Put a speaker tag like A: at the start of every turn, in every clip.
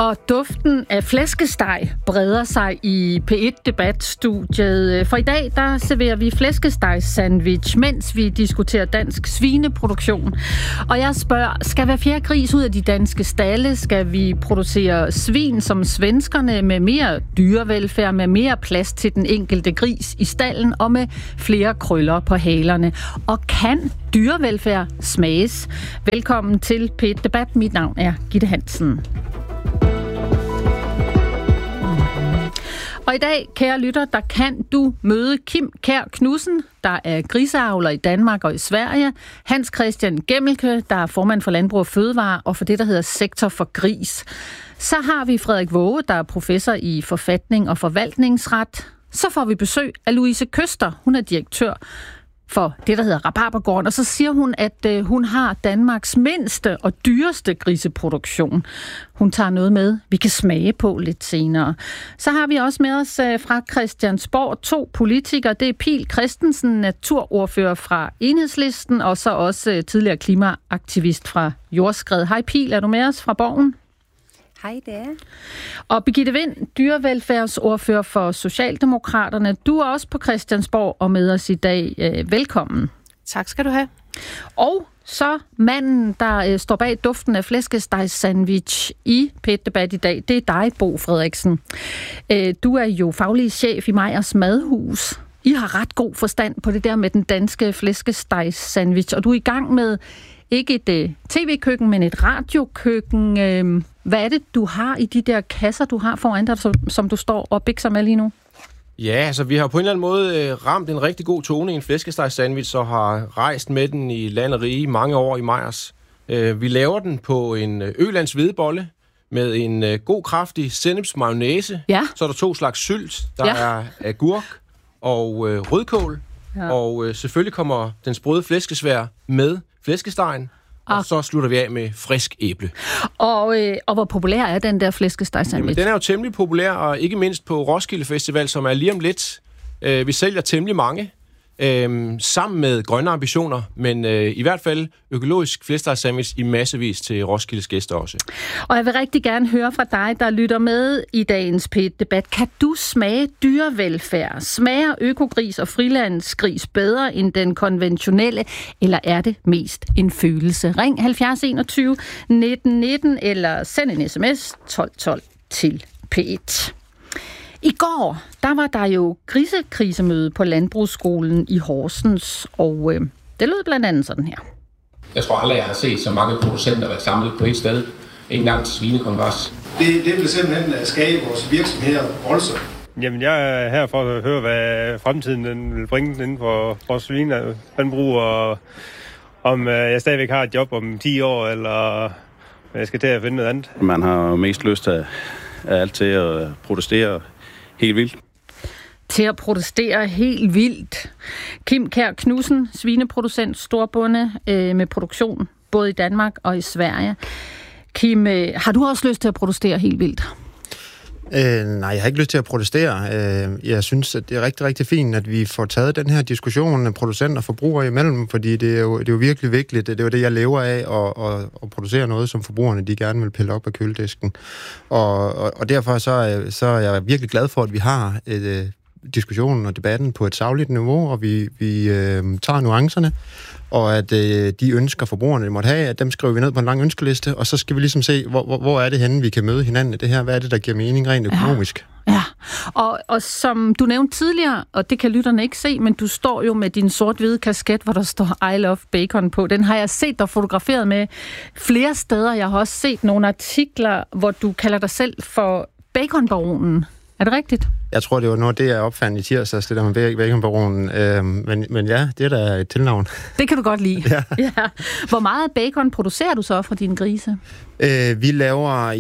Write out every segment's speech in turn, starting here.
A: Og duften af flæskesteg breder sig i P1-debatstudiet. For i dag, der serverer vi flæskesteg-sandwich, mens vi diskuterer dansk svineproduktion. Og jeg spørger, skal hver fjerde gris ud af de danske stalde? Skal vi producere svin som svenskerne med mere dyrevelfærd, med mere plads til den enkelte gris i stallen og med flere krøller på halerne? Og kan dyrevelfærd smages? Velkommen til P1-debat. Mit navn er Gitte Hansen. Og i dag, kære lytter, der kan du møde Kim Kjær Knudsen, der er griseavler i Danmark og i Sverige. Hans Christian Gemmelke, der er formand for Landbrug og Fødevare og for det, der hedder Sektor for Gris. Så har vi Frederik Waage, der er professor i forfatning og forvaltningsret. Så får vi besøg af Louise Køster. Hun er direktør for det, der hedder Rabarbergården, og så siger hun, at hun har Danmarks mindste og dyreste griseproduktion. Hun tager noget med, vi kan smage på lidt senere. Så har vi også med os fra Christiansborg 2 politikere. Det er Pihl Christensen, naturordfører fra Enhedslisten, og så også tidligere klimaaktivist fra Jordskred. Hej Pihl, er du med os fra Borgen?
B: Hej, det er.
A: Og Birgitte Vind, dyrevelfærdsordfører for Socialdemokraterne. Du er også på Christiansborg og med os i dag. Velkommen.
B: Tak skal du have.
A: Og så manden, der står bag duften af flæskesteg-sandwich i P1-debat i dag, det er dig, Bo Frederiksen. Du er jo faglig chef i Meyers Madhus. I har ret god forstand på det der med den danske flæskesteg-sandwich, og du er i gang med ikke et tv-køkken, men et radiokøkken. Hvad er det, du har i de der kasser, du har foran dig, som du står og bikser med lige nu?
C: Ja, altså vi har på en eller anden måde ramt en rigtig god tone i en flæskesteg-sandwich, og har rejst med den i land og rige mange år i Meyers. Vi laver den på en Ølands hvedebolle med en god, kraftig sennepsmayonnaise.
A: Ja.
C: Så er der 2 slags sylt. Der er agurk og rødkål. Ja. Og selvfølgelig kommer den sprøde flæskesvær med flæskestegen. Og så slutter vi af med frisk æble.
A: Og hvor populær er den der flæskesteg-sandwich?
C: Den er jo temmelig populær, og ikke mindst på Roskilde Festival, som er lige om lidt. Vi sælger temmelig mange, sammen med grønne ambitioner, men i hvert fald økologisk flæskesteg-sandwich i massevis til Roskildes gæster også. Og
A: jeg vil rigtig gerne høre fra dig, der lytter med i dagens P1-debat. Kan du smage dyrevelfærd? Smager økogris og frilandsgris bedre end den konventionelle, eller er det mest en følelse? Ring 70 21 19 19 eller send en sms 12 12 til P1. I går, der var der jo grisekrisemøde på Landbrugsskolen i Horsens, og det lød blandt andet sådan her.
D: Jeg tror aldrig, jeg har set så mange producenter være samlet på et sted. En gang til svinekongres.
E: Det vil simpelthen skabe vores virksomheder voldsomt.
F: Jamen, jeg er her for at høre, hvad fremtiden den vil bringe inden for vores svinelandbrug, og om jeg stadigvæk har et job om 10 år, eller jeg skal til at finde noget andet.
G: Man har mest lyst af alt til at protestere helt vildt.
A: Til at protestere helt vildt. Kim Kjær Knudsen, svineproducent, storbonde med produktion, både i Danmark og i Sverige. Kim, har du også lyst til at protestere helt vildt?
H: Nej, jeg har ikke lyst til at protestere. Jeg synes, at det er rigtig, rigtig fint, at vi får taget den her diskussion af producenter og forbrugere imellem, fordi det er jo virkelig vigtigt. Det er jo det, jeg lever af, at producere noget, som forbrugerne de gerne vil pille op af køledisken. Og derfor så er jeg virkelig glad for, at vi har diskussionen og debatten på et sagligt niveau, og vi tager nuancerne, og at de ønsker, forbrugerne måtte have, at dem skriver vi ned på en lang ønskeliste, og så skal vi ligesom se, hvor er det henne, vi kan møde hinanden i det her. Hvad er det, der giver mening rent økonomisk?
A: Ja. Og som du nævnte tidligere, og det kan lytterne ikke se, men du står jo med din sort-hvide kasket, hvor der står I love bacon på. Den har jeg set dig fotograferet med flere steder. Jeg har også set nogle artikler, hvor du kalder dig selv for baconbaronen. Er det rigtigt?
H: Jeg tror, det var noget, det jeg opfandt i tirsdags, det der med baconbaronen. Men ja, det er da et tilnavn.
A: Det kan du godt lide.
H: Ja.
A: Ja. Hvor meget bacon producerer du så fra dine grise?
H: Vi laver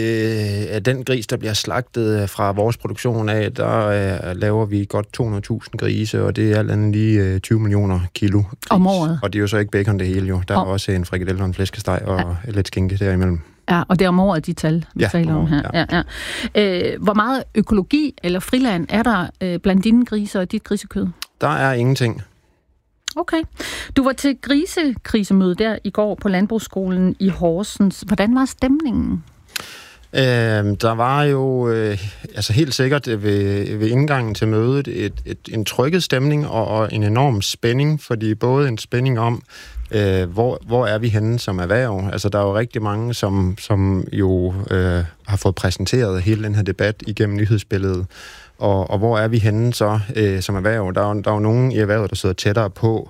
H: i den gris, der bliver slagtet fra vores produktion af, der laver vi godt 200.000 grise, og det er alt andet lige 20 millioner kilo gris.
A: Om året?
H: Og det er jo så ikke bacon det hele jo. Der er også en frikadelle og en flæskesteg og lidt skinke derimellem.
A: Ja, og det er om året, de tal, vi taler om her. Ja. Hvor meget økologi eller friland er der blandt dine griser og dit grisekød?
H: Der er ingenting.
A: Okay. Du var til grisekrisemøde der i går på Landbrugsskolen i Horsens. Hvordan var stemningen?
H: Der var jo helt sikkert ved indgangen til mødet en trykket stemning og en enorm spænding, fordi både en spænding om, hvor er vi henne som erhverv? Altså, der er jo rigtig mange, som jo har fået præsenteret hele den her debat igennem nyhedsbilledet. Og hvor er vi henne så som erhverv? Der er jo nogen i erhvervet, der sidder tættere på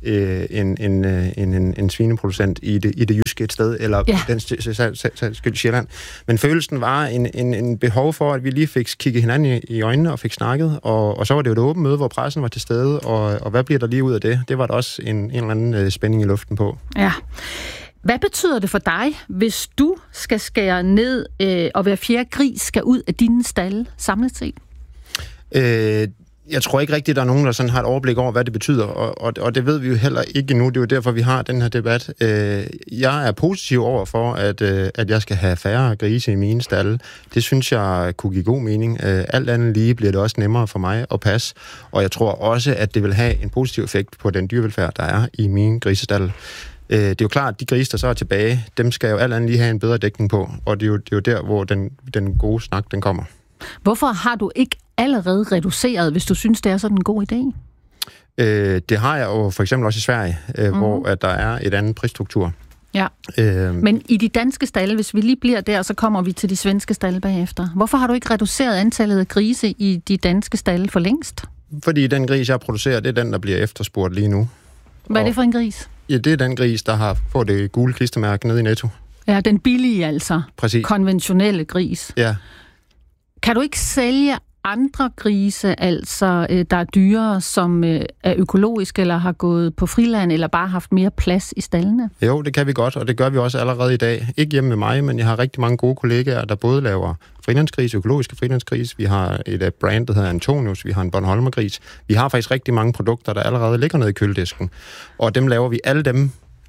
H: en svineproducent i det jyske et sted, eller den skyld Sjælland. Men følelsen var en behov for, at vi lige fik kigget hinanden i øjnene og fik snakket, og så var det jo et åbent møde, hvor pressen var til stede, og hvad bliver der lige ud af det? Det var der også en eller anden spænding i luften på. Ja.
A: Hvad betyder det for dig, hvis du skal skære ned, og hver fjerde gris skal ud af dine stalde samlet set?
H: Jeg tror ikke rigtigt, der er nogen, der sådan har et overblik over, hvad det betyder, og det ved vi jo heller ikke endnu. Det er jo derfor, vi har den her debat. Jeg er positiv over for, at jeg skal have færre grise i mine stalde. Det synes jeg kunne give god mening. Alt andet lige bliver det også nemmere for mig at passe, og jeg tror også, at det vil have en positiv effekt på den dyrevelfærd, der er i mine grisestalde. Det er jo klart, at de grise, der så er tilbage, dem skal jo alt andet lige have en bedre dækning på, og det er jo der, hvor den gode snak, den kommer.
A: Hvorfor har du ikke allerede reduceret, hvis du synes, det er sådan en god idé?
H: Det har jeg jo for eksempel også i Sverige, hvor at der er et andet prisstruktur.
A: Ja. Men i de danske stalde, hvis vi lige bliver der, så kommer vi til de svenske stalde bagefter. Hvorfor har du ikke reduceret antallet af grise i de danske stalde for længst?
H: Fordi den gris, jeg producerer, det er den, der bliver efterspurgt lige nu.
A: Hvad er det for en gris?
H: Ja, det er den gris, der har fået det gule klistermærke nede i Netto.
A: Ja, den billige altså.
H: Præcis.
A: Konventionelle gris.
H: Ja.
A: Kan du ikke sælge andre grise, altså der er dyre, som er økologiske, eller har gået på friland, eller bare haft mere plads i staldene?
H: Jo, det kan vi godt, og det gør vi også allerede i dag. Ikke hjemme med mig, men jeg har rigtig mange gode kollegaer, der både laver frilandsgris, økologiske frilandsgris. Vi har et brand, der hedder Antonius. Vi har en Bornholmergris. Vi har faktisk rigtig mange produkter, der allerede ligger nede i køledisken. Og dem laver vi alle dem,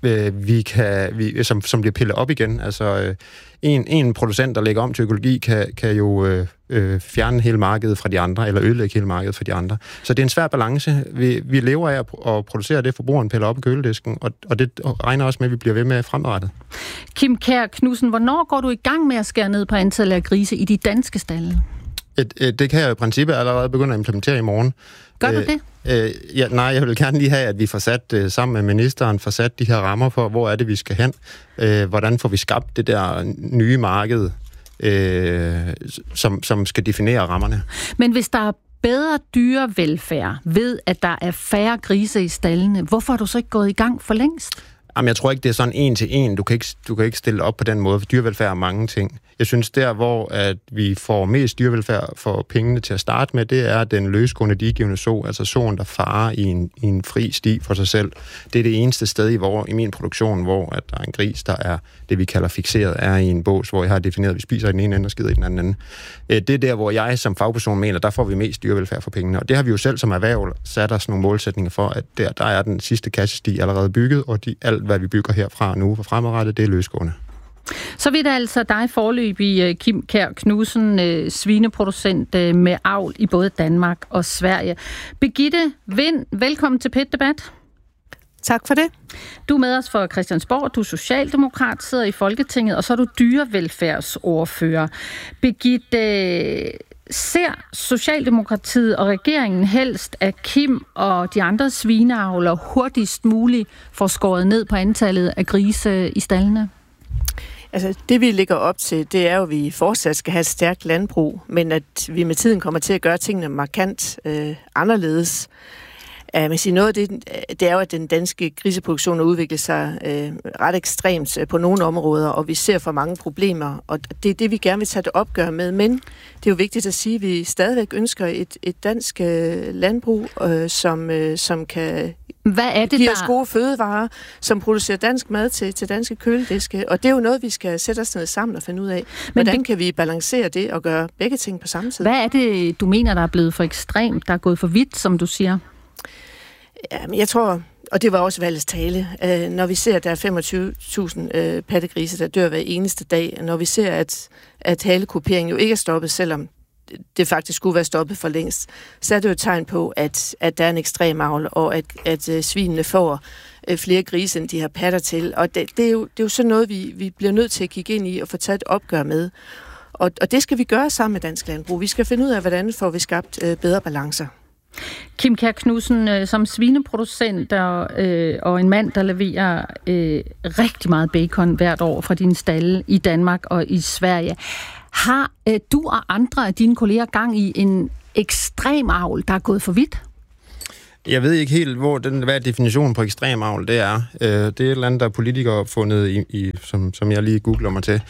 H: som bliver pillet op igen. Altså, en producent, der lægger om til økologi, kan jo fjerne hele markedet fra de andre, eller ødelægge hele markedet fra de andre. Så det er en svær balance. Vi lever af at producere det, forbrugeren piller op i køledisken, og det regner også med, at vi bliver ved med fremadrettet.
A: Kim Kjær Knudsen, hvornår går du i gang med at skære ned på antallet af grise i de danske stalde?
H: Det kan jeg i princippet allerede begynde at implementere i morgen.
A: Gør du det?
H: Jeg vil gerne lige have, at vi får sat, sammen med ministeren, får sat de her rammer for, hvor er det, vi skal hen. Hvordan får vi skabt det der nye marked, som skal definere rammerne. Men
A: hvis der er bedre dyrevelfærd ved, at der er færre grise i staldene, hvorfor er du så ikke gået i gang for længst?
H: Jamen, jeg tror ikke, det er sådan en til en. Du kan ikke stille op på den måde, for dyrevelfærd er mange ting. Jeg synes, der hvor at vi får mest dyrevelfærd for pengene til at starte med, det er den løsgående diegivende so, altså soen, der farer i en fri sti for sig selv. Det er det eneste sted i min produktion, hvor at der er en gris, der er det, vi kalder fikseret, er i en bås, hvor jeg har defineret, at vi spiser i den ene ende og skider i den anden ende. Det er der, hvor jeg som fagperson mener, der får vi mest dyrevelfærd for pengene. Og det har vi jo selv som erhverv sat os nogle målsætninger for, at der er den sidste kassesti allerede bygget, og alt, hvad vi bygger herfra nu for fremadrettet, det er løsgående.
A: Så vidt altså dig foreløbig, Kim Kjær Knudsen, svineproducent med avl i både Danmark og Sverige. Birgitte Vind, velkommen til PET Debat.
B: Tak for det.
A: Du er med os for Christiansborg, du er socialdemokrat, sidder i Folketinget, og så er du dyrevelfærdsordfører. Birgitte, ser Socialdemokratiet og regeringen helst, at Kim og de andre svineavlere hurtigst muligt får skåret ned på antallet af grise i staldene?
B: Altså, det vi lægger op til, det er jo, at vi fortsat skal have et stærkt landbrug, men at vi med tiden kommer til at gøre tingene markant anderledes. Man siger, noget af det er jo, at den danske griseproduktion har udviklet sig ret ekstremt på nogle områder, og vi ser for mange problemer, og det er det, vi gerne vil tage det opgør med. Men det er jo vigtigt at sige, at vi stadigvæk ønsker et dansk landbrug, som kan give os gode fødevarer, som producerer dansk mad til danske kølediske, og det er jo noget, vi skal sætte os ned sammen og finde ud af. Hvordan kan vi balancere det og gøre begge ting på samme tid?
A: Hvad er det, du mener, der er blevet for ekstremt, der er gået for vidt, som du siger?
B: Ja, jeg tror, og det var også valgets tale, når vi ser, at der er 25.000 pattegrise, der dør hver eneste dag, når vi ser, at halekupering jo ikke er stoppet, selvom det faktisk skulle være stoppet for længst, så er det jo et tegn på, at der er en ekstrem avl, og at svinene får flere grise, end de har patter til. Og det er jo sådan noget, vi bliver nødt til at kigge ind i og få taget et opgør med. Og det skal vi gøre sammen med Dansk Landbrug. Vi skal finde ud af, hvordan får vi skabt bedre balancer.
A: Kim Kjær Knudsen, som svineproducent og en mand, der leverer rigtig meget bacon hvert år fra dine stalde i Danmark og i Sverige. Har du og andre af dine kolleger gang i en ekstrem avl, der er gået for vidt?
H: Jeg ved ikke helt, hvad definitionen på ekstrem avl det er. Det er et eller andet, der er politikere opfundet, som jeg lige googler mig til.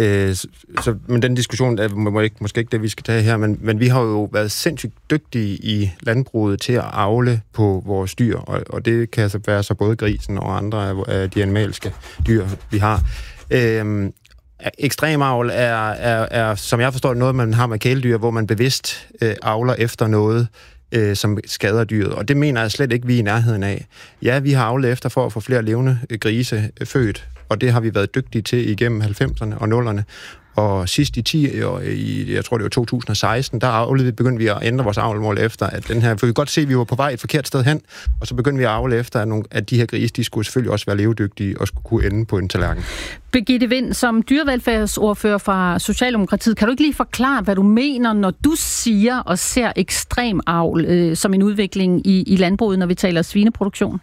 H: Men den diskussion er måske ikke det, vi skal tage her, men vi har jo været sindssygt dygtige i landbruget til at avle på vores dyr, og det kan altså være så både grisen og andre af de animalske dyr, vi har. Ekstrem avl er, som jeg forstår, noget, man har med kæledyr, hvor man bevidst avler efter noget, som skader dyret, og det mener jeg slet ikke, vi er i nærheden af. Ja, vi har avlet efter for at få flere levende grise født, og det har vi været dygtige til igennem 90'erne og 0'erne. Og sidst i 10 år, jeg tror det var 2016, der begyndte vi at ændre vores avlmål efter, at den her, for vi kan godt se, at vi var på vej et forkert sted hen, og så begyndte vi at avle efter, at de her grise, de skulle selvfølgelig også være levedygtige og skulle kunne ende på en tallerken.
A: Birgitte Vind, som dyrevelfærdsordfører fra Socialdemokratiet, kan du ikke lige forklare, hvad du mener, når du siger og ser ekstrem avl som en udvikling i landbruget, når vi taler svineproduktion?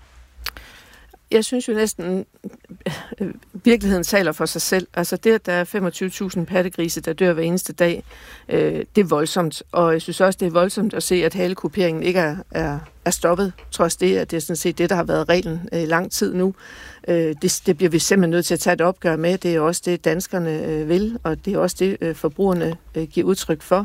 B: Jeg synes jo næsten, virkeligheden taler for sig selv. Altså det, at der er 25.000 pattegrise, der dør hver eneste dag, det er voldsomt. Og jeg synes også, det er voldsomt at se, at halekuperingen ikke er stoppet, trods det, at det er sådan set det, der har været reglen i lang tid nu. Det bliver vi simpelthen nødt til at tage et opgør med. Det er også det, danskerne vil, og det er også det, forbrugerne giver udtryk for.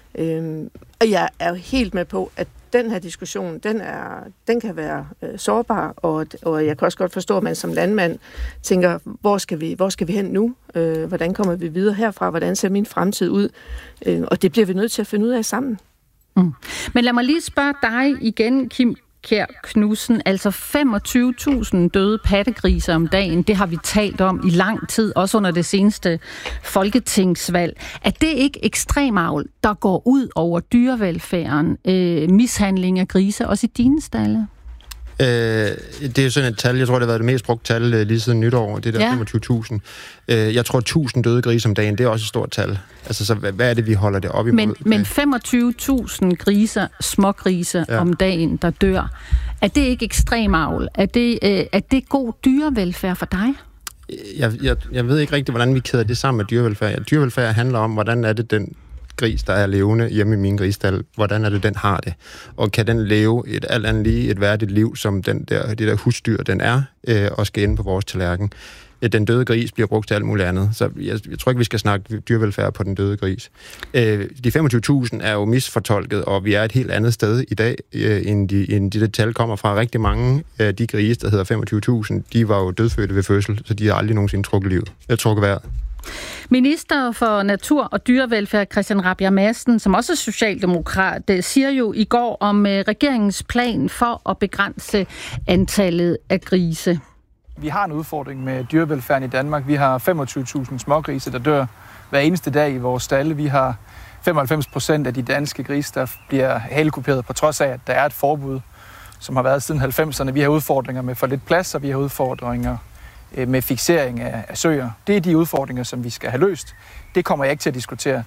B: Og jeg er jo helt med på, at den her diskussion, den kan være sårbar, og jeg kan også godt forstå, at man som landmand tænker, hvor skal vi hen nu? Hvordan kommer vi videre herfra? Hvordan ser min fremtid ud? Og det bliver vi nødt til at finde ud af sammen.
A: Mm. Men lad mig lige spørge dig igen, Kim Kjær Knudsen. Altså 25.000 døde pattegriser om dagen, det har vi talt om i lang tid, også under det seneste folketingsvalg. Er det ikke ekstrem avl, der går ud over dyrevelfærden, mishandling af grise, også i dine stalde?
H: Det er jo sådan et tal, jeg tror, det har været det mest brugte tal lige siden nytår, det der 25.000. Jeg tror, 1.000 døde grise om dagen, det er også et stort tal. Altså, så hvad er det, vi holder det op imod?
A: Men 25.000 griser, smågrise om dagen, der dør. Er det ikke ekstrem avl? Er det god dyrevelfærd for dig?
H: Jeg ved ikke rigtigt, hvordan vi kæder det sammen med dyrevelfærd. Dyrevelfærd handler om, hvordan er det den gris, der er levende hjemme i min grisstald, hvordan er det, den har det? Og kan den leve alt andet lige et værdigt liv, som det der husdyr, den er, og skal ende på vores tallerken? Den døde gris bliver brugt til alt muligt andet, så jeg tror ikke, vi skal snakke dyrevelfærd på den døde gris. De 25.000 er jo misfortolket, og vi er et helt andet sted i dag, end de tal kommer fra. Rigtig mange af de grise, der hedder 25.000, de var jo dødfødte ved fødsel, så de har aldrig nogensinde trukket vejret.
A: Minister for Natur og Dyrevelfærd Christian Rabjerg Madsen, som også er socialdemokrat, siger jo i går om regeringens plan for at begrænse antallet af grise.
I: Vi har en udfordring med dyrevelfærden i Danmark. Vi har 25.000 smågrise, der dør hver eneste dag i vores stalde. Vi har 95% af de danske grise, der bliver halekuperet, på trods af, at der er et forbud, som har været siden 90'erne. Vi har udfordringer med for lidt plads, og vi har udfordringer med fiksering af søer. Det er de udfordringer, som vi skal have løst. Det kommer jeg ikke til at diskutere.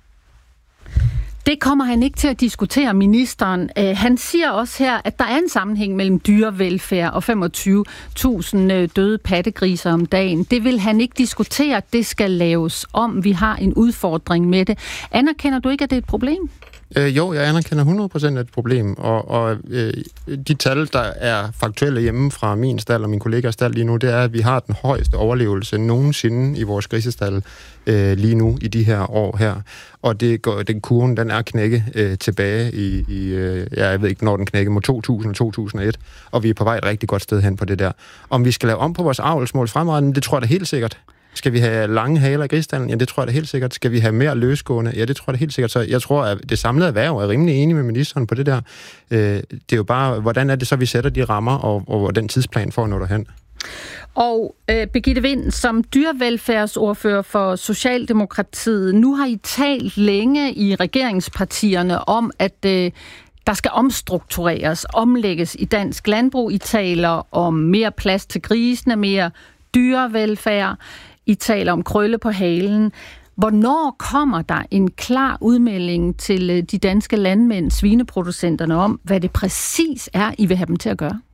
A: Det kommer han ikke til at diskutere, ministeren. Han siger også her, at der er en sammenhæng mellem dyrevelfærd og 25.000 døde pattegriser om dagen. Det vil han ikke diskutere. Det skal laves om. Vi har en udfordring med det. Anerkender du ikke, at det er et problem?
H: Jo, jeg anerkender 100% et problem, og de tal, der er faktuelle hjemme fra min stald og min kollegas stald lige nu, det er, at vi har den højeste overlevelse nogensinde i vores grisestald lige nu i de her år her. Og den kurven, den er knækket tilbage jeg ved ikke, når den knækkede, mod 2000 og 2001, og vi er på vej et rigtig godt sted hen på det der. Om vi skal lave om på vores avlsmål fremadrettet, det tror jeg da helt sikkert. Skal vi have lange haler i grisestallen? Ja, det tror jeg da helt sikkert. Skal vi have mere løsgående? Ja, det tror jeg da helt sikkert. Så jeg tror, at det samlede erhverv er rimelig enig med ministeren på det der. Det er jo bare, hvordan er det så, vi sætter de rammer, og den tidsplan for at nå derhen?
A: Og Birgitte Vind, som dyrevelfærdsordfører for Socialdemokratiet, nu har I talt længe i regeringspartierne om, at der skal omstruktureres, omlægges i dansk landbrug. I taler om mere plads til grisene, mere dyrevelfærd. I taler om krølle på halen. Hvornår kommer der en klar udmelding til de danske landmænd, svineproducenterne, om, hvad det præcis er, I vil have dem til at gøre?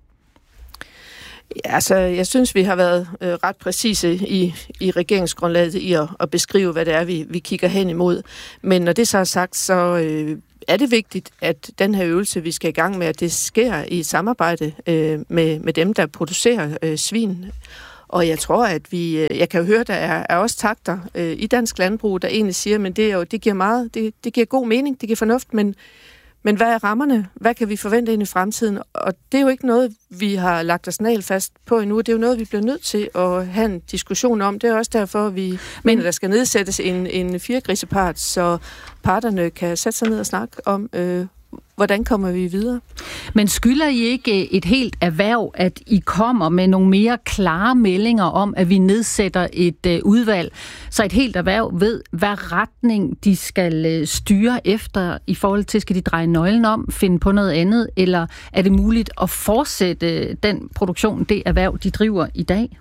B: Ja, altså, jeg synes, vi har været ret præcise i regeringsgrundlaget i at beskrive, hvad det er, vi kigger hen imod. Men når det så er sagt, så er det vigtigt, at den her øvelse, vi skal i gang med, at det sker i et samarbejde med dem, der producerer svin. Og jeg tror, at jeg kan jo høre, der er også takter i dansk landbrug, der egentlig siger, men det giver god mening, det giver fornuft, men hvad er rammerne? Hvad kan vi forvente ind i fremtiden? Og det er jo ikke noget, vi har lagt os nagelfast på endnu. Det er jo noget, vi bliver nødt til at have en diskussion om. Det er også derfor, vi mener, der skal nedsættes en firegrisepart, så parterne kan sætte sig ned og snakke om, hvordan kommer vi videre?
A: Men skylder I ikke et helt erhverv, at I kommer med nogle mere klare meldinger om, at vi nedsætter et udvalg, så et helt erhverv ved, hvad retning de skal styre efter i forhold til, skal de dreje nøglen om, finde på noget andet, eller er det muligt at fortsætte den produktion, det erhverv, de driver i dag?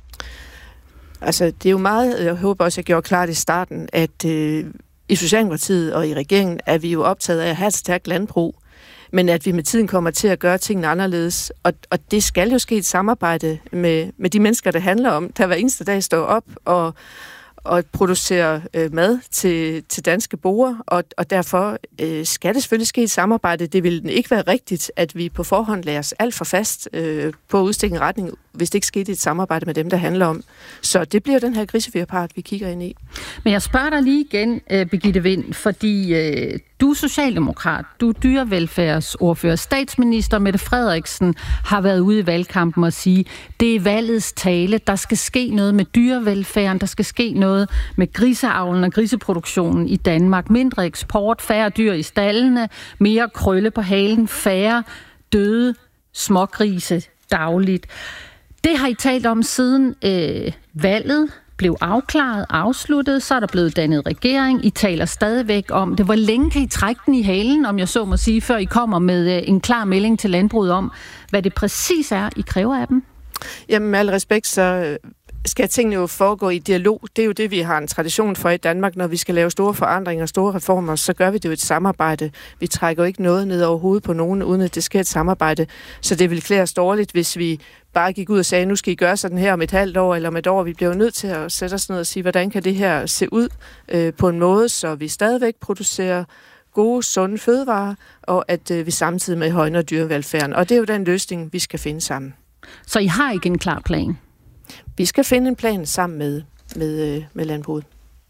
B: Altså, det er jo meget, jeg håber også, jeg gjorde klart i starten, at i Socialdemokratiet og i regeringen er vi jo optaget af at have et stærkt landbrug, men at vi med tiden kommer til at gøre tingene anderledes. Og det skal jo ske et samarbejde med de mennesker, det handler om, der hver eneste dag står op og producerer mad til danske borde, og derfor skal det selvfølgelig ske et samarbejde. Det vil ikke være rigtigt, at vi på forhånd lader os alt for fast på at udstikke en retning, hvis det ikke skete et samarbejde med dem, der handler om. Så det bliver den her grisefjerpart, vi kigger ind i.
A: Men jeg spørger dig lige igen, Birgitte Vind, fordi du er socialdemokrat, du er dyrevelfærdsordfører. Statsminister Mette Frederiksen har været ude i valgkampen og sige, det er valgets tale, der skal ske noget med dyrevelfærden, der skal ske noget med griseavlen og griseproduktionen i Danmark. Mindre eksport, færre dyr i staldene, mere krølle på halen, færre døde smågrise dagligt. Det har I talt om siden valget blev afsluttet, så er der blevet dannet regering. I taler stadigvæk om det. Hvor længe kan I trække den i halen, om jeg så må sige, før I kommer med en klar melding til landbruget om, hvad det præcis er, I kræver af dem?
B: Jamen, med al respekt, så skal tingene jo foregå i dialog. Det er jo det, vi har en tradition for i Danmark. Når vi skal lave store forandringer og store reformer, så gør vi det jo et samarbejde. Vi trækker jo ikke noget ned over hovedet på nogen, uden at det sker et samarbejde. Så det vil klæde os dårligt, hvis vi bare gik ud og sagde, nu skal I gøre sådan her om et halvt år eller om et år. Vi bliver jo nødt til at sætte os ned og sige, hvordan kan det her se ud på en måde, så vi stadigvæk producerer gode, sunde fødevarer, og at vi samtidig med højner dyrevelfærden. Og det er jo den løsning, vi skal finde sammen.
A: Så I har ikke en klar plan?
B: Vi skal finde en plan sammen med landbruget.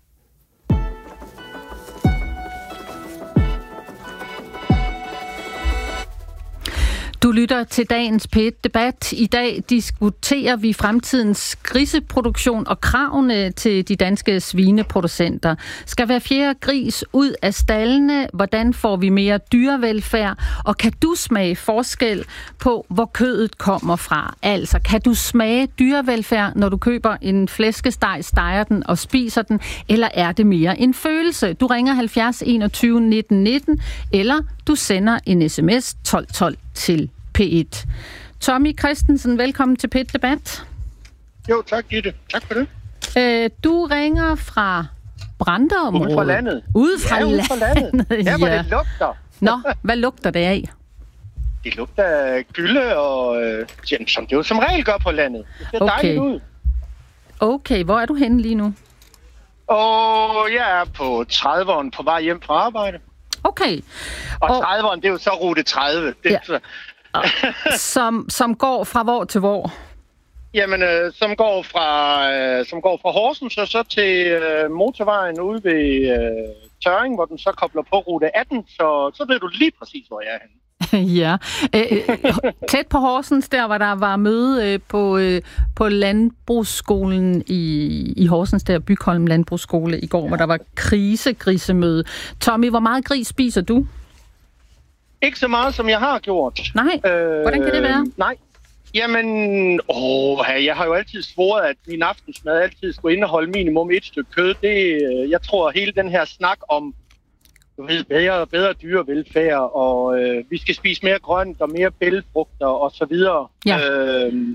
A: Du lytter til dagens P1-debat. I dag diskuterer vi fremtidens griseproduktion og kravene til de danske svineproducenter. Skal hver fjerde gris ud af staldene? Hvordan får vi mere dyrevelfærd? Og kan du smage forskel på, hvor kødet kommer fra? Altså, kan du smage dyrevelfærd, når du køber en flæskesteg, steger den og spiser den? Eller er det mere en følelse? Du ringer 70 21 19 19, eller du sender en sms 12 12 til P1. Tommy Christensen, velkommen til P1-debat.
J: Jo, tak Gitte. Tak for det.
A: Du ringer fra Brandeområdet.
J: Ude fra landet.
A: Ude fra landet.
J: Ja, hvor det lugter.
A: Nå, hvad lugter det af?
J: Det lugter af gylde, og som det jo som regel gør på landet. Det ser dejligt ud.
A: Okay, hvor er du henne lige nu?
J: Og jeg er på 30'eren på vej hjem fra arbejde.
A: Okay.
J: Og 30'eren, det er jo så rute 30. Det,
A: ja. Som går fra hvor til hvor?
J: Jamen, som går fra Horsens og så til motorvejen ude ved Tørring, hvor den så kobler på rute 18, så ved du lige præcis, hvor jeg er henne.
A: Ja. Tæt på Horsens, der hvor der var møde på landbrugsskolen i Horsens, der Bygholm Landbrugsskole i går, hvor der var grisemøde. Tommy, hvor meget gris spiser du?
J: Ikke så meget, som jeg har gjort.
A: Nej, hvordan kan det være?
J: Nej. Jamen, jeg har jo altid svoret, at min aftensmad altid skulle indeholde minimum et stykke kød. Jeg tror, hele den her snak om bedre dyrevelfærd, og vi skal spise mere grønt og mere bælgfrugter og så videre.
A: Ja.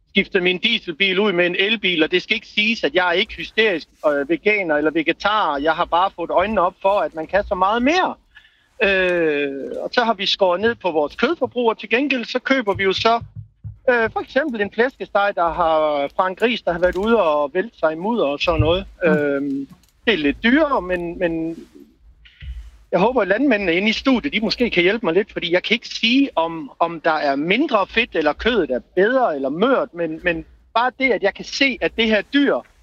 J: skiftet min dieselbil ud med en elbil, og det skal ikke siges, at jeg er ikke hysterisk veganer eller vegetar. Jeg har bare fået øjnene op for, at man kan så meget mere. Og så har vi skåret ned på vores kødforbrug, og til gengæld så køber vi jo så for eksempel en flæskesteg, der har fra en gris, der har været ude og vælte sig i mudder og sådan noget. Det er lidt dyrere, men jeg håber, at landmændene inde i studiet, de måske kan hjælpe mig lidt, fordi jeg kan ikke sige, om der er mindre fedt, eller kødet er bedre eller mørt, men bare det, at jeg kan se, at det her dyr